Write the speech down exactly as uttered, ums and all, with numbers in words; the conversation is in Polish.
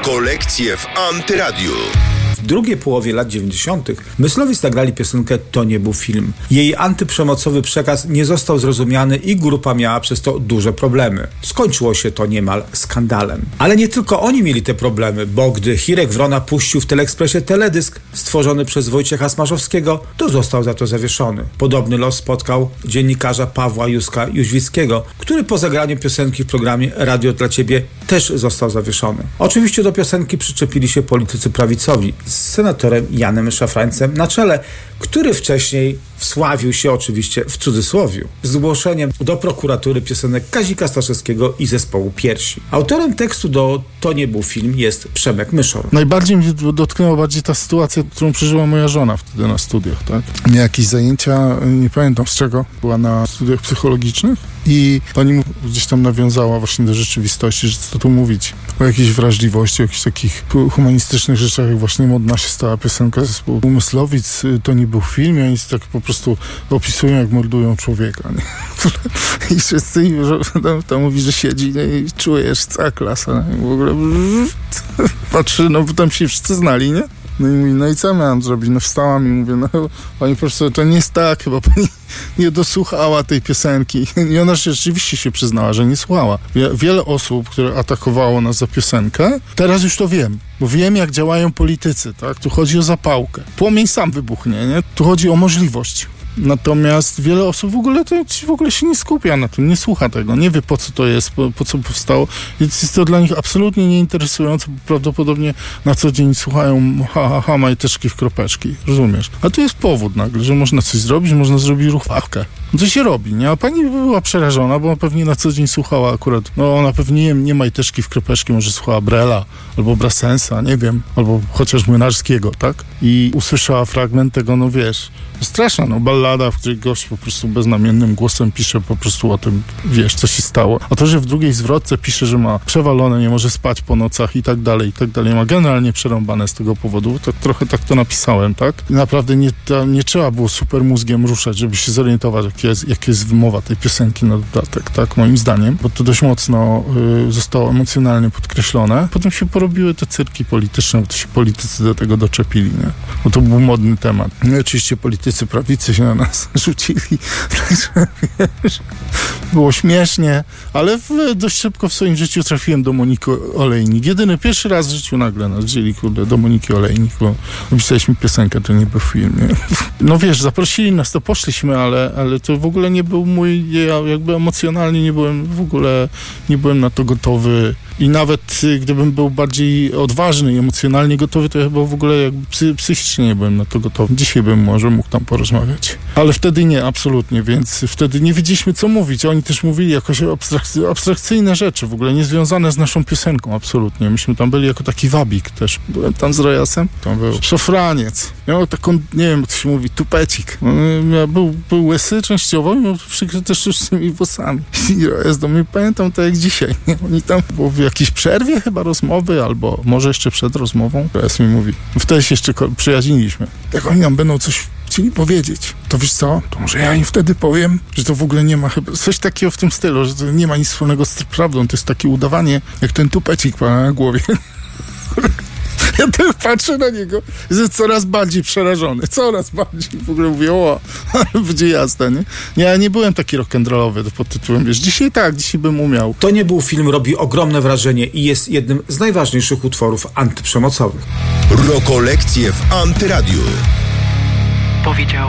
Rokolekcje w Antyradiu. W drugiej połowie lat dziewięćdziesiątych Myslowic nagrali piosenkę To nie był film. Jej antyprzemocowy przekaz nie został zrozumiany i grupa miała przez to duże problemy. Skończyło się to niemal skandalem. Ale nie tylko oni mieli te problemy, bo gdy Hirek Wrona puścił w Teleekspresie teledysk stworzony przez Wojciecha Smarzowskiego, to został za to zawieszony. Podobny los spotkał dziennikarza Pawła Józka Jóźwickiego, który po zagraniu piosenki w programie Radio dla Ciebie też został zawieszony. Oczywiście do piosenki przyczepili się politycy prawicowi z senatorem Janem Szafrańcem na czele, który wcześniej wsławił się oczywiście w cudzysłowiu zgłoszeniem do prokuratury piosenek Kazika Staszewskiego i zespołu Piersi. Autorem tekstu do To nie był film jest Przemek Myszor. Najbardziej mnie dotknęła bardziej ta sytuacja, którą przeżyła moja żona wtedy na studiach, tak? Miała jakieś zajęcia, nie pamiętam z czego, była na studiach psychologicznych i pani mu gdzieś tam nawiązała właśnie do rzeczywistości, że co tu mówić o jakiejś wrażliwości, o jakichś takich humanistycznych rzeczach, jak właśnie modna się stała piosenka zespołu Myslowic, To nie był film, i oni tak po prostu opisują, jak mordują człowieka. Nie? I wszyscy tam, tam mówi, że siedzi, nie? I czujesz, cała klasa. Nie? W ogóle patrzy, no bo tam się wszyscy znali, nie? No i mówi, no i co miałam zrobić? No wstałam i mówię, no pani profesor, to nie jest tak, chyba pani nie dosłuchała tej piosenki. I ona rzeczywiście się przyznała, że nie słuchała. Wiele osób, które atakowało nas za piosenkę, teraz już to wiem, bo wiem, jak działają politycy, tak? Tu chodzi o zapałkę. Płomień sam wybuchnie, nie? Tu chodzi o możliwość. Natomiast wiele osób w ogóle to w ogóle się nie skupia na tym, nie słucha tego, nie wie po co to jest, po, po co powstało, więc jest to dla nich absolutnie nieinteresujące, bo prawdopodobnie na co dzień słuchają ha, ha, ha, majteczki w kropeczki, rozumiesz? A tu jest powód nagle, że można coś zrobić, można zrobić ruchawkę. No to się robi, nie? A pani była przerażona, bo pewnie na co dzień słuchała akurat, no ona pewnie nie, nie majteczki w kropeczki, może słuchała Brela, albo Brassensa, nie wiem, albo chociaż Młynarskiego, tak? I usłyszała fragment tego, no wiesz, straszna, no ballada, w której gość po prostu beznamiennym głosem pisze po prostu o tym, wiesz, co się stało. A to, że w drugiej zwrotce pisze, że ma przewalone, nie może spać po nocach i tak dalej, i tak dalej, ma generalnie przerąbane z tego powodu, to trochę tak to napisałem, tak? I naprawdę nie, to, nie trzeba było super mózgiem ruszać, żeby się zorientować, jak jest, jak jest wymowa tej piosenki na dodatek, tak? Moim zdaniem, bo to dość mocno y, zostało emocjonalnie podkreślone. Potem się porobiły te cyrki polityczne, bo to się politycy do tego doczepili, nie? Bo to był modny temat. No i oczywiście politycy prawicy się na nas rzucili, także wiesz, było śmiesznie, ale w, dość szybko w swoim życiu trafiłem do Moniki Olejnik. Jedyny, pierwszy raz w życiu nagle nas wzięli, kurde, do Moniki Olejnik, bo napisaliśmy piosenkę, to nie był film, nie? No wiesz, zaprosili nas, to poszliśmy, ale, ale to w ogóle nie był mój, ja jakby emocjonalnie nie byłem w ogóle, nie byłem na to gotowy. I nawet gdybym był bardziej odważny i emocjonalnie gotowy, to ja chyba w ogóle jakby psy, psychicznie nie byłem na to gotowy. Dzisiaj bym może mógł tam porozmawiać. Ale wtedy nie, absolutnie, więc wtedy nie wiedzieliśmy, co mówić. Oni też mówili jakoś abstrakcy, abstrakcyjne rzeczy, w ogóle niezwiązane z naszą piosenką, absolutnie. Myśmy tam byli jako taki wabik też. Byłem tam z Rojasem. Tam był szafraniec. Miał taką, nie wiem, jak to się mówi, tupecik. Był, był łysy częściowo i miał przykryte sztucznymi włosami. I Rojas do mnie, pamiętam to jak dzisiaj. Oni tam było w jakiejś przerwie chyba rozmowy, albo może jeszcze przed rozmową. Rojas mi mówi, wtedy się jeszcze przyjaźniliśmy. Jak oni nam będą coś chcieli powiedzieć, to wiesz co, to może ja im wtedy powiem, że to w ogóle nie ma chyba, coś takiego w tym stylu, że to nie ma nic wspólnego z prawdą, to jest takie udawanie, jak ten tupecik na głowie. Ja też patrzę na niego, jest coraz bardziej przerażony, coraz bardziej. W ogóle mówię, o, ale będzie jasne, nie? Nie, ja nie byłem taki rock'n'rollowy pod tytułem, wiesz, dzisiaj tak, dzisiaj bym umiał. To nie był film, robi ogromne wrażenie i jest jednym z najważniejszych utworów antyprzemocowych. Rokolekcje w Antyradiu. Powiedział